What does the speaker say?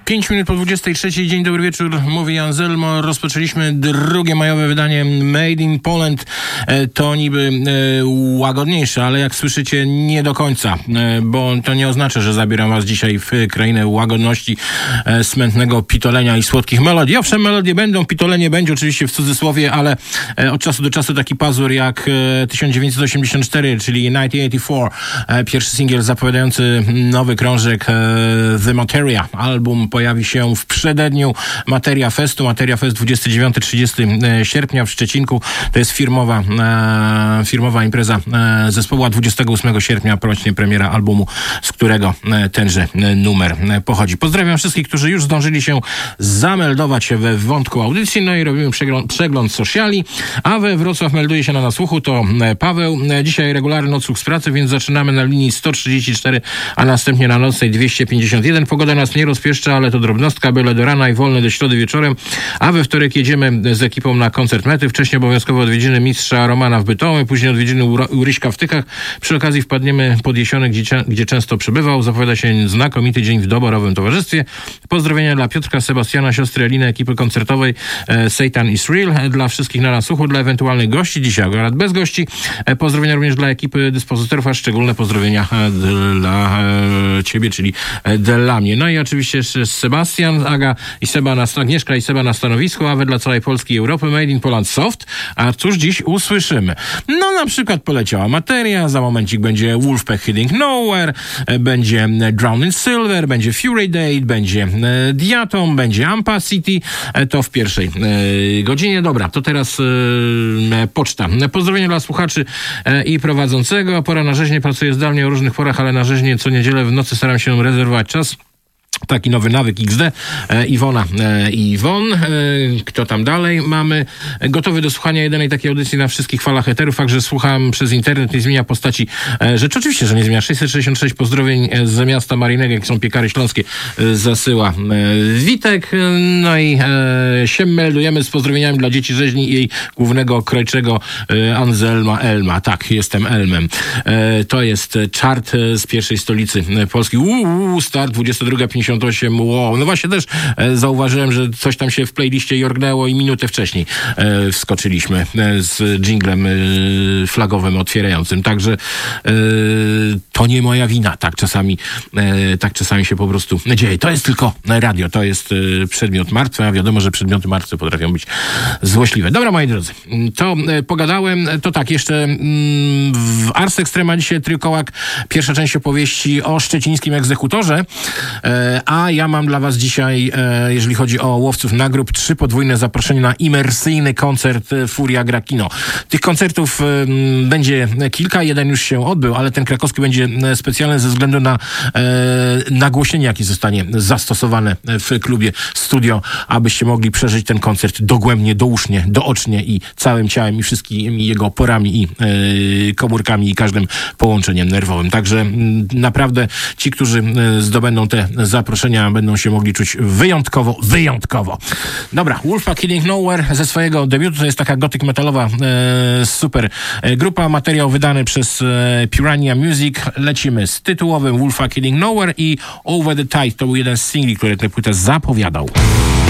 5 minut po 23. Dzień dobry wieczór, mówi Anselmo. Rozpoczęliśmy drugie majowe wydanie Made in Poland. To niby łagodniejsze, ale jak słyszycie nie do końca, bo to nie oznacza, że zabieram was dzisiaj w krainę łagodności, smętnego pitolenia i słodkich melodii. Owszem, melodie będą, pitolenie będzie oczywiście w cudzysłowie, ale od czasu do czasu taki pazur jak 1984, czyli 1984, pierwszy singiel zapowiadający nowy krążek The Materia. Album pojawi się w przededniu Materia Festu. Materia Fest 29-30 sierpnia w Szczecinku. To jest firmowa impreza zespołu, a 28 sierpnia rośnie premiera albumu, z którego tenże numer pochodzi. Pozdrawiam wszystkich, którzy już zdążyli się zameldować we wątku audycji. No i robimy przegląd sociali. A we Wrocław melduje się na nasłuchu to Paweł. Dzisiaj regularny odsłuch z pracy, więc zaczynamy na linii 134, a następnie na nocnej 251. Pogoda nas nie rozpieszcza, ale to drobnostka, byle do rana i wolne do środy wieczorem. A we wtorek jedziemy z ekipą na koncert Mety. Wcześniej obowiązkowo odwiedziny mistrza Romana w Bytomiu, później odwiedziny u Ryśka w Tykach. Przy okazji wpadniemy pod Jesionek, gdzie często przebywał. Zapowiada się znakomity dzień w doborowym towarzystwie. Pozdrowienia dla Piotrka, Sebastiana, siostry Eliny, ekipy koncertowej Satan is Real. Dla wszystkich na nasłuchu, dla ewentualnych gości. Dzisiaj akurat bez gości. Pozdrowienia również dla ekipy dyspozytorów, a szczególne pozdrowienia dla ciebie, czyli dla mnie. No i oczywiście jeszcze Sebastian, Agnieszka i Seba na stanowisku, a wy dla całej Polski i Europy Made in Poland Soft. A cóż dziś usłyszymy? No na przykład poleciała Materia, za momencik będzie Wolfpack Heading Nowhere, będzie Drowned in Silver, będzie Fury Date, będzie Diatom, będzie Ampa City. To w pierwszej godzinie. Dobra, to teraz poczta. Pozdrowienia dla słuchaczy i prowadzącego. Pora na rzeźnię, pracuję zdalnie o różnych porach, ale na rzeźnię co niedzielę w nocy staram się rezerwować czas. Taki nowy nawyk XD. Iwona i Iwon. Kto tam dalej? Mamy gotowy do słuchania jedynej takiej audycji na wszystkich falach eterów, także słucham przez internet, nie zmienia postaci rzeczy. Oczywiście, że nie zmienia. 666 pozdrowień z miasta Marinego, jak są Piekary Śląskie, zasyła Witek. No i się meldujemy z pozdrowieniami dla dzieci rzeźni i jej głównego krojczego Anselma Elma. Tak, jestem Elmem. To jest czart z pierwszej stolicy Polski. Start 22:58. Wow. No właśnie też zauważyłem, że coś tam się w playliście jorgnęło i minutę wcześniej wskoczyliśmy z dżinglem flagowym otwierającym. Także to nie moja wina. Tak czasami się po prostu dzieje. To jest tylko radio. To jest przedmiot martwy, a wiadomo, że przedmioty martwe potrafią być złośliwe. Dobra, moi drodzy, to pogadałem. To tak, jeszcze w Ars Extrema dzisiaj Trykołak, pierwsza część opowieści o szczecińskim egzekutorze. A ja mam dla was dzisiaj, jeżeli chodzi o łowców nagród, 3 podwójne zaproszenie na imersyjny koncert Furia gra kino. Tych koncertów będzie kilka, jeden już się odbył, ale ten krakowski będzie specjalny ze względu na nagłośnienie, jakie zostanie zastosowane w klubie Studio, abyście mogli przeżyć ten koncert dogłębnie, dousznie, doocznie i całym ciałem i wszystkimi jego porami i komórkami i każdym połączeniem nerwowym. Także naprawdę ci, którzy zdobędą te zaproszenia, będą się mogli czuć wyjątkowo. Dobra, Wolfpack Heading Nowhere ze swojego debiutu, to jest taka gothic metalowa super grupa, materiał wydany przez Piranha Music. Lecimy z tytułowym Wolfpack Heading Nowhere i Over the Tide, to był jeden z singli, który tę płytę zapowiadał.